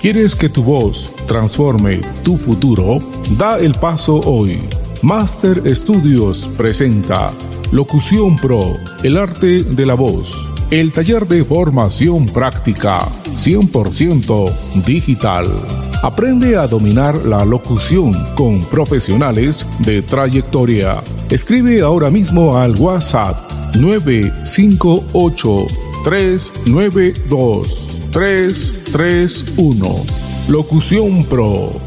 ¿Quieres que tu voz transforme tu futuro? Da el paso hoy. Master Studios presenta Locución Pro, el arte de la voz. El taller de formación práctica 100% digital. Aprende a dominar la locución con profesionales de trayectoria. Escribe ahora mismo al WhatsApp 958-392-331. Locución Pro.